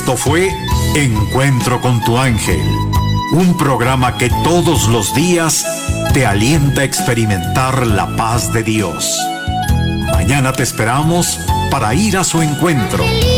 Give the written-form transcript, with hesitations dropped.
Esto fue Encuentro con tu ángel, un programa que todos los días te alienta a experimentar la paz de Dios. Mañana te esperamos para ir a su encuentro.